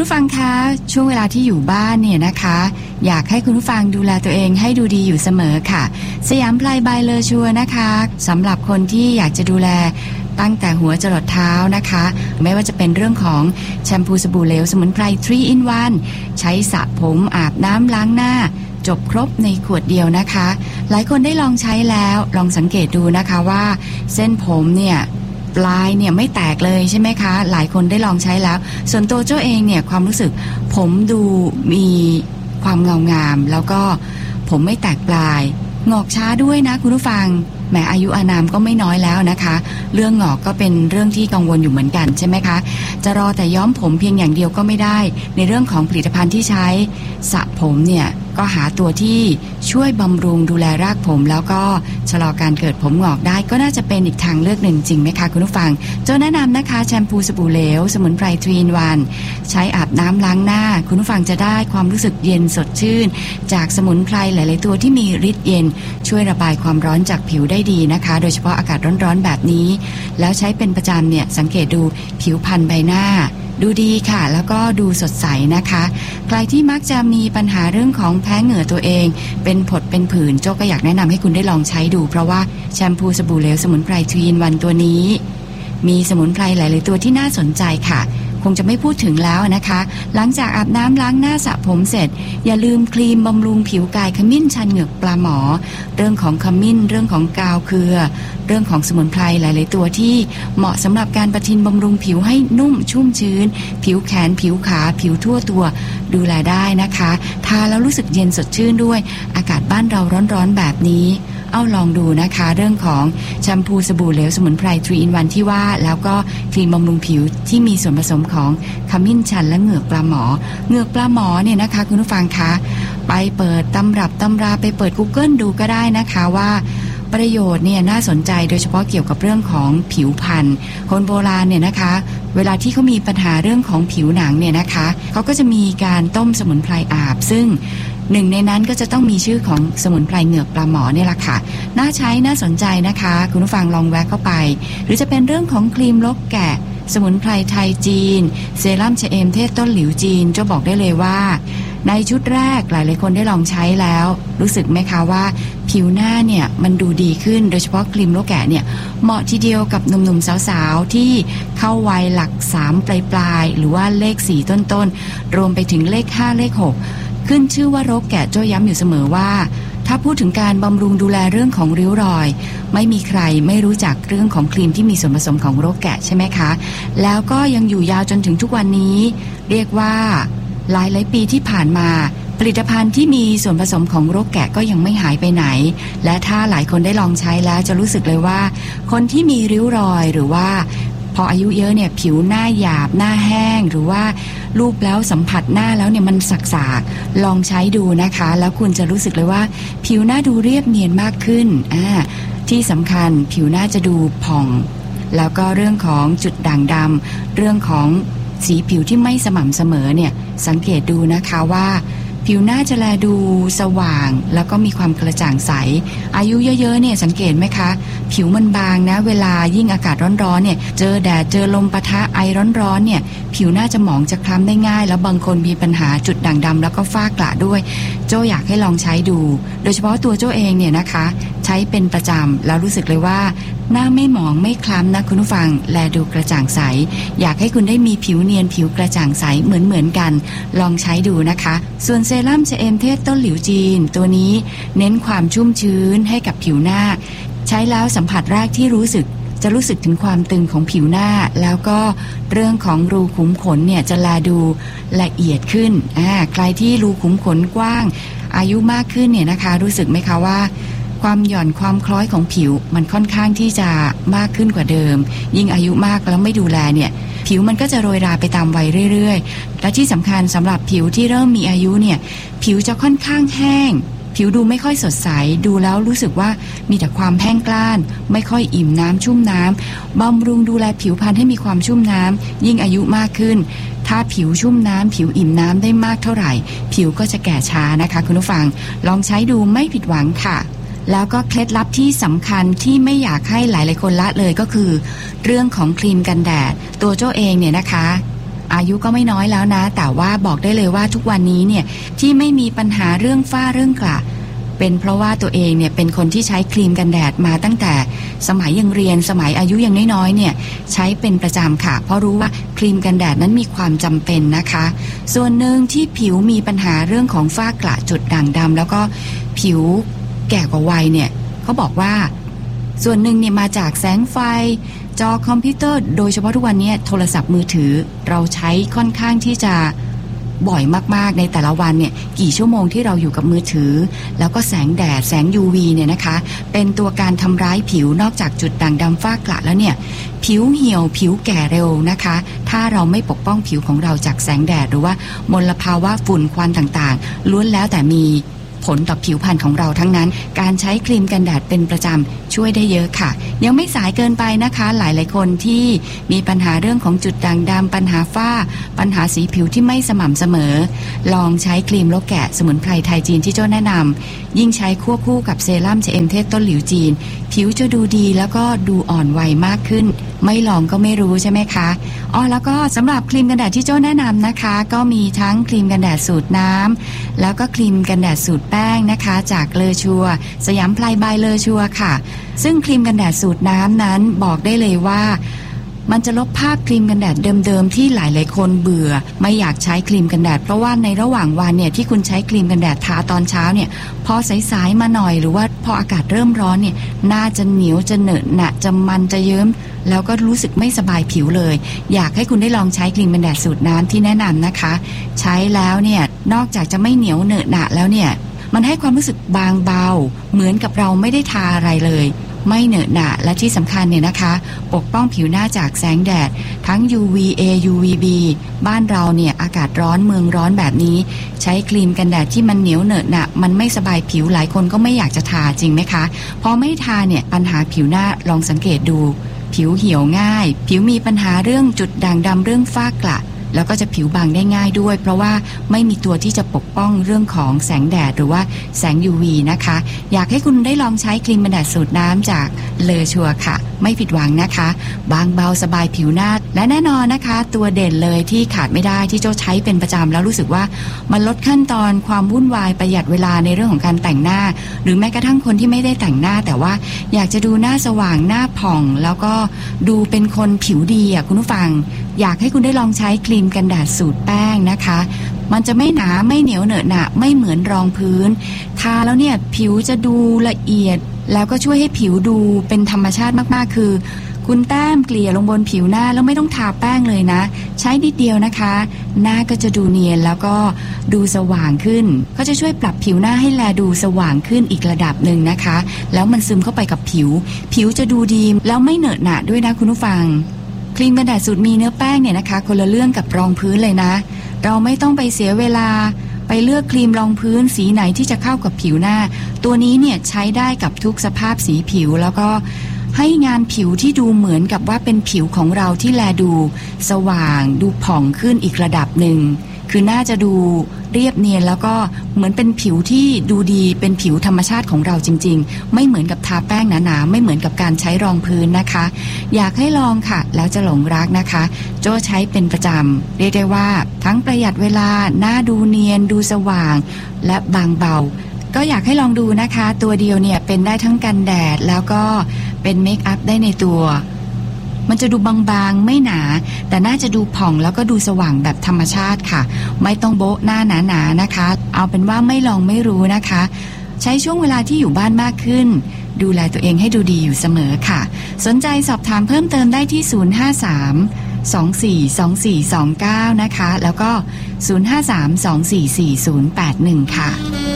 ผู้ฟังคะช่วงเวลาที่อยู่บ้านเนี่ยนะคะอยากให้คุณผู้ฟังดูแลตัวเองให้ดูดีอยู่เสมอค่ะสยามไพรบายเลอชัวนะคะสำหรับคนที่อยากจะดูแลตั้งแต่หัวจรดเท้านะคะไม่ว่าจะเป็นเรื่องของแชมพูสบู่เหลวสมุนไพร 3 in 1 ใช้สระผมอาบน้ำล้างหน้าจบครบในขวดเดียวนะคะหลายคนได้ลองใช้แล้วลองสังเกตดูนะคะว่าเส้นผมเนี่ยปลายเนี่ยไม่แตกเลยใช่ไหมคะหลายคนได้ลองใช้แล้วส่วนตัวเจ้าเองเนี่ยความรู้สึกผมดูมีความเงางามแล้วก็ผมไม่แตกปลายงอกช้าด้วยนะคุณผู้ฟังแม้อายุอานามก็ไม่น้อยแล้วนะคะเรื่องงอกก็เป็นเรื่องที่กังวลอยู่เหมือนกันใช่ไหมคะจะรอแต่ย้อมผมเพียงอย่างเดียวก็ไม่ได้ในเรื่องของผลิตภัณฑ์ที่ใช้สระผมเนี่ยก็หาตัวที่ช่วยบำรุงดูแลรากผมแล้วก็ชะลอการเกิดผมงอกได้ก็น่าจะเป็นอีกทางเลือกหนึ่งจริงไหมคะคุณผู้ฟังโจ้แนะนำนะคะแชมพูสบู่เหลวสมุนไพร 3 in 1 ใช้อาบน้ำล้างหน้าคุณผู้ฟังจะได้ความรู้สึกเย็นสดชื่นจากสมุนไพรหลายๆตัวที่มีฤทธิ์เย็นช่วยระบายความร้อนจากผิวได้ดีนะคะโดยเฉพาะอากาศร้อนๆแบบนี้แล้วใช้เป็นประจำเนี่ยสังเกตดูผิวพรรณใบหน้าดูดีค่ะแล้วก็ดูสดใสนะคะใครที่มักจะมีปัญหาเรื่องของแพ้เหงื่อตัวเองเป็นผดเป็นผื่นโจ้ก็อยากแนะนำให้คุณได้ลองใช้ดูเพราะว่าแชมพูสบู่เหลวสมุนไพร 3 in 1 ตัวนี้มีสมุนไพรหลายๆตัวที่น่าสนใจค่ะคงจะไม่พูดถึงแล้วนะคะหลังจากอาบน้ำล้างหน้าสระผมเสร็จอย่าลืมครีมบำรุงผิวกายขมิ้นชันเหงือกปลาหมอเรื่องของขมิ้นเรื่องของกาวเครือเรื่องของสมุนไพรหลายๆตัวที่เหมาะสำหรับการประทินบำรุงผิวให้นุ่มชุ่มชื้นผิวแขนผิวขาผิวทั่วตัวดูแลได้นะคะทาแล้วรู้สึกเย็นสดชื่นด้วยอากาศบ้านเราร้อนๆแบบนี้เอาลองดูนะคะเรื่องของแชมพูสบู่เหลวสมุนไพร 3 in 1 ที่ว่าแล้วก็ครีมบำรุงผิวที่มีส่วนผสมของขมิ้นชันและเหงือกปลาหมอเหงือกปลาหมอเนี่ยนะคะคุณผู้ฟังคะไปเปิดตำรับตำราไปเปิด Google ดูก็ได้นะคะว่าประโยชน์เนี่ยน่าสนใจโดยเฉพาะเกี่ยวกับเรื่องของผิวพรรณคนโบราณเนี่ยนะคะเวลาที่เขามีปัญหาเรื่องของผิวหนังเนี่ยนะคะเขาก็จะมีการต้มสมุนไพรอาบซึ่งหนึ่งในนั้นก็จะต้องมีชื่อของสมุนไพรเหงือกปลาหมอเนี่ยแหละค่ะน่าใช้น่าสนใจนะคะคุณผู้ฟังลองแวะเข้าไปหรือจะเป็นเรื่องของครีมลกแกะสมุนไพรไทยจีนเซรั่มชะเอมเทศต้นหลิวจีนจะบอกได้เลยว่าในชุดแรกหลายๆคนได้ลองใช้แล้วรู้สึกไหมคะว่าผิวหน้าเนี่ยมันดูดีขึ้นโดยเฉพาะครีมลกแกะเนี่ยเหมาะทีเดียวกับหนุ่มๆสาวๆที่เข้าวัยหลัก3ปลายๆหรือว่าเลข4ต้นๆรวมไปถึงเลข5เลข6ขึ้นชื่อว่ารกแกะโจ้ย้ำอยู่เสมอว่าถ้าพูดถึงการบำรุงดูแลเรื่องของริ้วรอยไม่มีใครไม่รู้จักเรื่องของครีมที่มีส่วนผสมของรกแกะใช่ไหมคะแล้วก็ยังอยู่ยาวจนถึงทุกวันนี้เรียกว่าหลายปีที่ผ่านมาผลิตภัณฑ์ที่มีส่วนผสมของรกแกะก็ยังไม่หายไปไหนและถ้าหลายคนได้ลองใช้แล้วจะรู้สึกเลยว่าคนที่มีริ้วรอยหรือว่าพออายุเยอะเนี่ยผิวหน้าหยาบหน้าแห้งหรือว่ารูปแล้วสัมผัสหน้าแล้วเนี่ยมันสักๆลองใช้ดูนะคะแล้วคุณจะรู้สึกเลยว่าผิวหน้าดูเรียบเนียนมากขึ้นที่สำคัญผิวหน้าจะดูผ่องแล้วก็เรื่องของจุดด่างดำเรื่องของสีผิวที่ไม่สม่ำเสมอเนี่ยสังเกตดูนะคะว่าผิวหน้าจะแลดูสว่างแล้วก็มีความกระจ่างใสอายุเยอะๆเนี่ยสังเกตไหมคะผิวมันบางนะเวลายิ่งอากาศร้อนๆเนี่ยเจอแดดเจอลมปะทะไอร้อนๆเนี่ยผิวหน้าจะหมองจะคล้ำได้ง่ายแล้วบางคนมีปัญหาจุดด่างดำแล้วก็ฝ้ากระด้วยโจ้อยากให้ลองใช้ดูโดยเฉพาะตัวโจ้เองเนี่ยนะคะใช้เป็นประจำแล้วรู้สึกเลยว่าหน้าไม่หมองไม่คล้ำนะคุณผู้ฟังแลดูกระจ่างใสอยากให้คุณได้มีผิวเนียนผิวกระจ่างใสเหมือนกันลองใช้ดูนะคะส่วนเซรั่มชะเอมเทศต้นหลิวจีนตัวนี้เน้นความชุ่มชื้นให้กับผิวหน้าใช้แล้วสัมผัสแรกที่จะรู้สึกถึงความตึงของผิวหน้าแล้วก็เรื่องของรูขุมขนเนี่ยจะแลดูละเอียดขึ้นใครที่รูขุมขนกว้างอายุมากขึ้นเนี่ยนะคะรู้สึกไหมคะว่าความหย่อนความคล้อยของผิวมันค่อนข้างที่จะมากขึ้นกว่าเดิมยิ่งอายุมากแล้วไม่ดูแลเนี่ยผิวมันก็จะโรยราไปตามวัยเรื่อยๆและที่สำคัญสำหรับผิวที่เริ่มมีอายุเนี่ยผิวจะค่อนข้างแห้งผิวดูไม่ค่อยสดใสดูแล้วรู้สึกว่ามีแต่ความแห้งกร้านไม่ค่อยอิ่มน้ำชุ่มน้ำบำรุงดูแลผิวพรรณให้มีความชุ่มน้ำยิ่งอายุมากขึ้นถ้าผิวชุ่มน้ำผิวอิ่มน้ำได้มากเท่าไหร่ผิวก็จะแก่ช้านะคะคุณผู้ฟังลองใช้ดูไม่ผิดหวังค่ะแล้วก็เคล็ดลับที่สำคัญที่ไม่อยากให้หลายๆคนละเลยก็คือเรื่องของครีมกันแดดตัวโจ้เองเนี่ยนะคะอายุก็ไม่น้อยแล้วนะแต่ว่าบอกได้เลยว่าทุกวันนี้เนี่ยที่ไม่มีปัญหาเรื่องฝ้าเรื่องกระเป็นเพราะว่าตัวเองเนี่ยเป็นคนที่ใช้ครีมกันแดดมาตั้งแต่สมัยยังเรียนสมัยอายุยังน้อยๆเนี่ยใช้เป็นประจำค่ะเพราะรู้ว่าครีมกันแดดนั้นมีความจำเป็นนะคะส่วนหนึ่งที่ผิวมีปัญหาเรื่องของฝ้ากระจุดด่างดำแล้วก็ผิวแก่กว่าวัยเนี่ยเขาบอกว่าส่วนหนึ่งเนี่ยมาจากแสงไฟจอคอมพิวเตอร์โดยเฉพาะทุกวันนี้โทรศัพท์มือถือเราใช้ค่อนข้างที่จะบ่อยมากๆในแต่ละวันเนี่ยกี่ชั่วโมงที่เราอยู่กับมือถือแล้วก็แสงแดดแสง UV เนี่ยนะคะเป็นตัวการทำร้ายผิวนอกจากจุดด่างดำฝ้ากระแล้วเนี่ยผิวเหี่ยวผิวแก่เร็วนะคะถ้าเราไม่ปกป้องผิวของเราจากแสงแดดหรือว่ามลภาวะฝุ่นควันต่างๆล้วนแล้วแต่มีผลต่อผิวพรรณของเราทั้งนั้นการใช้ครีมกันแดดเป็นประจำช่วยได้เยอะค่ะยังไม่สายเกินไปนะคะหลายๆคนที่มีปัญหาเรื่องของจุดด่างดำปัญหาฝ้าปัญหาสีผิวที่ไม่สม่ำเสมอลองใช้ครีมโลแกะสมุนไพรไทยจีนที่โจ้แนะนำยิ่งใช้ควบคู่กับเซรั่มชะเอมเทศต้นหลิวจีนผิวจะดูดีแล้วก็ดูอ่อนวัยมากขึ้นไม่ลองก็ไม่รู้ใช่ไหมคะแล้วก็สำหรับครีมกันแดดที่โจ้แนะนำนะคะก็มีทั้งครีมกันแดดสูตรน้ำแล้วก็ครีมกันแดดสูตรแป้งนะคะจากเลอชัวสยามพลายบายเลอชัวค่ะซึ่งครีมกันแดดสูตรน้ำนั้นบอกได้เลยว่ามันจะลบภาพครีมกันแดดเดิมๆที่หลายๆคนเบื่อไม่อยากใช้ครีมกันแดดเพราะว่าในระหว่างวันเนี่ยที่คุณใช้ครีมกันแดดทาตอนเช้าเนี่ยพอสายๆมาหน่อยหรือว่าพออากาศเริ่มร้อนเนี่ยหน้าจะเหนียวจะเหนอะหนะจะมันจะเยิ้มแล้วก็รู้สึกไม่สบายผิวเลยอยากให้คุณได้ลองใช้ครีมกันแดดสูตรน้ำที่แนะนำนะคะใช้แล้วเนี่ยนอกจากจะไม่เหนียวเหนอะหนะแล้วเนี่ยมันให้ความรู้สึกบางเบาเหมือนกับเราไม่ได้ทาอะไรเลยไม่เหนอะหนะและที่สำคัญเนี่ยนะคะปกป้องผิวหน้าจากแสงแดดทั้ง UVA UVB บ้านเราเนี่ยอากาศร้อนเมืองร้อนแบบนี้ใช้ครีมกันแดดที่มันเหนียวเหนอะหนะมันไม่สบายผิวหลายคนก็ไม่อยากจะทาจริงไหมคะพอไม่ทาเนี่ยปัญหาผิวหน้าลองสังเกตดูผิวเหี่ยวง่ายผิวมีปัญหาเรื่องจุดด่างดำเรื่องฝ้ากระแล้วก็จะผิวบางได้ง่ายด้วยเพราะว่าไม่มีตัวที่จะปกป้องเรื่องของแสงแดดหรือว่าแสง UV นะคะอยากให้คุณได้ลองใช้ครีมกันแดดสูตรน้ำจากเลอชัวค่ะไม่ผิดหวังนะคะบางเบาสบายผิวหน้าและแน่นอนนะคะตัวเด่นเลยที่ขาดไม่ได้ที่โจ้ใช้เป็นประจำแล้วรู้สึกว่ามันลดขั้นตอนความวุ่นวายประหยัดเวลาในเรื่องของการแต่งหน้าหรือแม้กระทั่งคนที่ไม่ได้แต่งหน้าแต่ว่าอยากจะดูหน้าสว่างหน้าผ่องแล้วก็ดูเป็นคนผิวดีคุณผู้ฟังอยากให้คุณได้ลองใช้ครีมกันแดดสูตรแป้งนะคะมันจะไม่หนาไม่เหนียวเหนอะหนะไม่เหมือนรองพื้นทาแล้วเนี่ยผิวจะดูละเอียดแล้วก็ช่วยให้ผิวดูเป็นธรรมชาติมากๆคือคุณแต้มเกลี่ยลงบนผิวหน้าแล้วไม่ต้องทาแป้งเลยนะใช้นิดเดียวนะคะหน้าก็จะดูเนียนแล้วก็ดูสว่างขึ้นก็จะช่วยปรับผิวหน้าให้แลดูสว่างขึ้นอีกระดับหนึ่งนะคะแล้วมันซึมเข้าไปกับผิวจะดูดีแล้วไม่เหนอะหนะด้วยนะคุณผู้ฟังครีมกันแดดสูตรมีเนื้อแป้งเนี่ยนะคะคนละเรื่องกับรองพื้นเลยนะเราไม่ต้องไปเสียเวลาไปเลือกครีมรองพื้นสีไหนที่จะเข้ากับผิวหน้าตัวนี้เนี่ยใช้ได้กับทุกสภาพสีผิวแล้วก็ให้งานผิวที่ดูเหมือนกับว่าเป็นผิวของเราที่แลดูสว่างดูผ่องขึ้นอีกระดับหนึ่งคือน่าจะดูเรียบเนียนแล้วก็เหมือนเป็นผิวที่ดูดีเป็นผิวธรรมชาติของเราจริงๆไม่เหมือนกับทาแป้งหนาๆไม่เหมือนกับการใช้รองพื้นนะคะอยากให้ลองค่ะแล้วจะหลงรักนะคะโจ้ใช้เป็นประจำเรียกได้ว่าทั้งประหยัดเวลาหน้าดูเนียนดูสว่างและบางเบาก็อยากให้ลองดูนะคะตัวเดียวเนี่ยเป็นได้ทั้งกันแดดแล้วก็เป็นเมคอัพได้ในตัวมันจะดูบางๆไม่หนาแต่น่าจะดูผ่องแล้วก็ดูสว่างแบบธรรมชาติค่ะไม่ต้องโบ๊ะหน้าหนาๆนะคะเอาเป็นว่าไม่ลองไม่รู้นะคะใช้ช่วงเวลาที่อยู่บ้านมากขึ้นดูแลตัวเองให้ดูดีอยู่เสมอค่ะสนใจสอบถามเพิ่มเติมได้ที่053 242429นะคะแล้วก็053 244 081ค่ะ